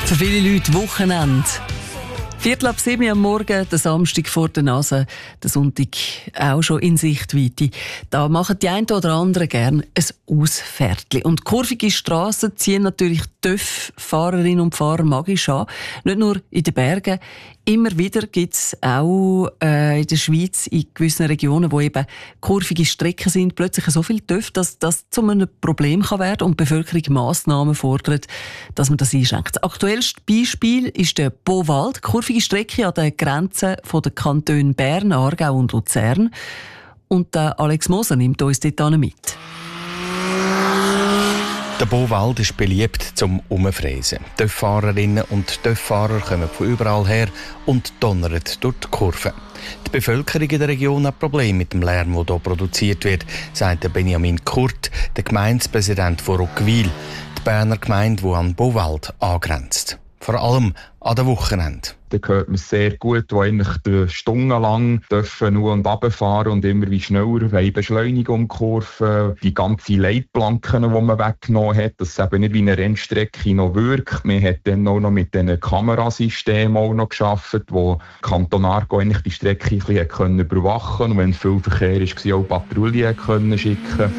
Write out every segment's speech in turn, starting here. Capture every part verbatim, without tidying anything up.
Für viele Leute Wochenende. Viertel ab sieben am Morgen, der Samstag vor der Nase, der Sonntag auch schon in Sichtweite. Da machen die einen oder anderen gerne ein Ausfährtchen. Und kurvige Strassen ziehen natürlich T Ö F-Fahrerinnen und Fahrer magisch an. Nicht nur in den Bergen. Immer wieder gibt es auch äh, in der Schweiz, in gewissen Regionen, wo eben kurvige Strecken sind, plötzlich so viel T Ö F, dass das zu einem Problem kann werden und die Bevölkerung Massnahmen fordert, dass man das einschränkt. Das aktuellste Beispiel ist der Beauwald, kurvige Strecke an der Grenze der Kantone Bern, Aargau und Luzern. Und der Alex Moser nimmt uns dort mit. Der Beauwald ist beliebt zum Umfräsen. T Ö F-Fahrerinnen und T Ö F-Fahrer kommen von überall her und donnern durch die Kurve. Die Bevölkerung in der Region hat Probleme mit dem Lärm, der hier produziert wird, sagt Benjamin Kurt, der Gemeindepräsident von Roggwil, die Berner Gemeinde, die an Beauwald angrenzt. Vor allem an den Wochenenden. Da hört man sehr gut, wo eigentlich stundenlang dürfen nur und runterfahren und immer wie schneller wollen Beschleunigung Kurven. Die ganzen Leitplanken, die man weggenommen hat, dass es eben nicht wie eine Rennstrecke noch wirkt. Man hat dann auch noch mit diesen Kamerasystemen auch noch gearbeitet, wo Kanton Aargau eigentlich die Strecke ein bisschen überwachen konnte. Und wenn viel Verkehr war, auch Patrouillen können schicken.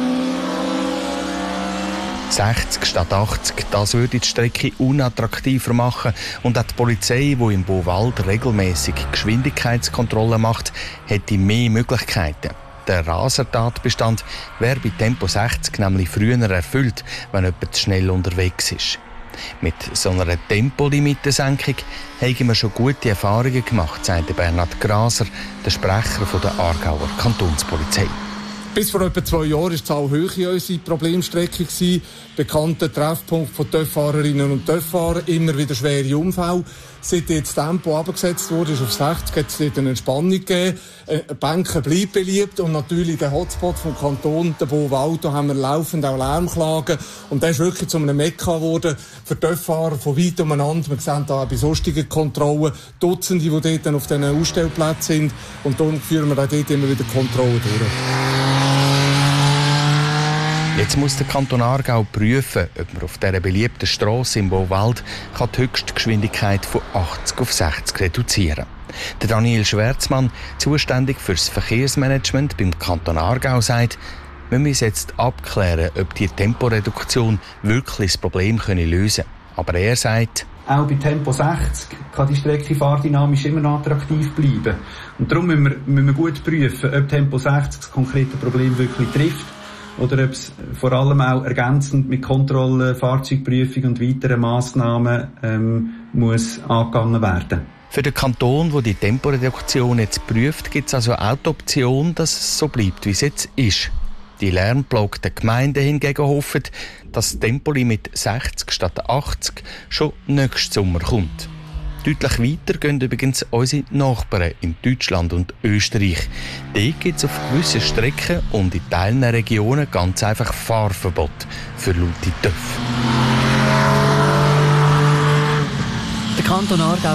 sechzig statt achtzig, das würde die Strecke unattraktiver machen und auch die Polizei, die im Beauwald regelmäßig Geschwindigkeitskontrollen macht, hätte mehr Möglichkeiten. Der Rasertatbestand wäre bei Tempo sechzig nämlich früher erfüllt, wenn jemand zu schnell unterwegs ist. Mit so einer Tempolimitensenkung haben wir schon gute Erfahrungen gemacht, sagt Bernhard Graser, der Sprecher der Aargauer Kantonspolizei. Bis vor etwa zwei Jahren war die Zahl hoch in unserer Problemstrecke. Bekannter Treffpunkt von T Ö F-Fahrerinnen und T Ö F-Fahrern, immer wieder schwere Unfälle. Seit jetzt das Tempo abgesetzt wurde, ist auf sechzig, hat es dort eine Entspannung gegeben. Bänke bleibt beliebt und natürlich der Hotspot vom Kanton, der Beauwald, da haben wir laufend auch Lärmklagen. Und der ist wirklich zu einem Mekka geworden für T Ö F-Fahrer von weit umeinander. Wir sehen da auch bei sonstigen Kontrollen Dutzende, die dort dann auf diesen Ausstellplätzen sind. Und darum führen wir auch dort immer wieder Kontrollen durch. Jetzt muss der Kanton Aargau prüfen, ob man auf dieser beliebten Strasse im Beauwald die Höchstgeschwindigkeit von achtzig auf sechzig reduzieren kann. Der Daniel Schwärzmann, zuständig für das Verkehrsmanagement beim Kanton Aargau, sagt, wir müssen jetzt abklären, ob die Temporeduktion wirklich das Problem lösen können. Aber er sagt, auch bei Tempo sechzig kann die Strecke fahrdynamisch immer noch attraktiv bleiben. Und darum müssen wir, müssen wir gut prüfen, ob Tempo sechzig das konkrete Problem wirklich trifft. Oder ob es vor allem auch ergänzend mit Kontrolle, Fahrzeugprüfung und weiteren Massnahmen ähm, muss angegangen werden. Für den Kanton, der die Temporeduktion jetzt prüft, gibt es also auch die Option, dass es so bleibt, wie es jetzt ist. Die lärmplagten Gemeinden hingegen hoffen, dass das Tempolimit sechzig statt achtzig schon nächsten Sommer kommt. Deutlich weiter gehen übrigens unsere Nachbarn in Deutschland und Österreich. Dort gibt es auf gewissen Strecken und in Teilen der Regionen ganz einfach Fahrverbot für laute T Ö F. Der Kanton Aargau